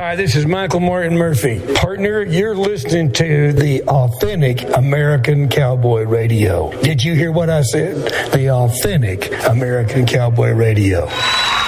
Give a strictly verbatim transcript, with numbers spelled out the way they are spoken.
Hi, this is Michael Martin Murphy. Partner, you're listening to the Authentic American Cowboy Radio. Did you hear what I said? The Authentic American Cowboy Radio.